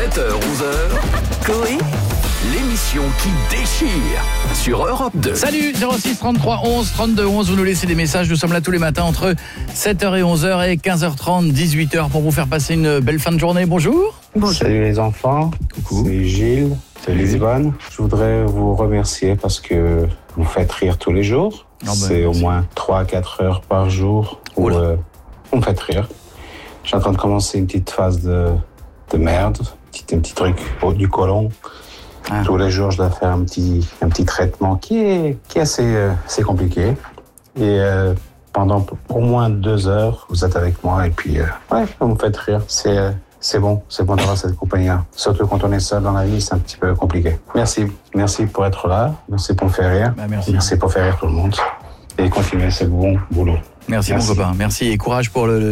7h-11h, Coé, l'émission qui déchire sur Europe 2. Salut, 06 33 11 32 11, vous nous laissez des messages, nous sommes là tous les matins entre 7h et 11h et 15h30, 18h pour vous faire passer une belle fin de journée. Bonjour. Salut les enfants, Coucou. c'est Gilles, c'est Lisbonne. Je voudrais vous remercier parce que vous faites rire tous les jours. C'est au moins 3-4 heures par jour où vous me faites rire. Je suis en train de commencer une petite phase de merde, un petit truc du côlon. Tous les jours, je dois faire un petit traitement qui est assez compliqué. Et pendant au moins 2 heures, vous êtes avec moi et puis vous me faites rire. C'est bon d'avoir cette compagnie-là. Surtout quand on est seul dans la vie, c'est un petit peu compliqué. Merci pour être là, merci pour me faire rire, merci pour faire rire tout le monde. Et continuez ce bon boulot. Merci mon copain, merci et courage pour le